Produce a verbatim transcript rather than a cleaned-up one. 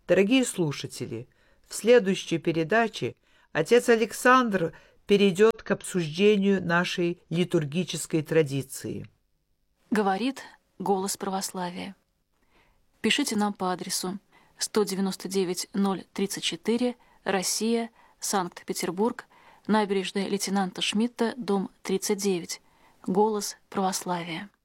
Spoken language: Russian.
Дорогие слушатели, в следующей передаче отец Александр перейдет к обсуждению нашей литургической традиции. Говорит голос православия. Пишите нам по адресу сто девяносто девять ноль тридцать четыре, Россия, Санкт-Петербург, набережная лейтенанта Шмидта, дом тридцать девять. Голос православия.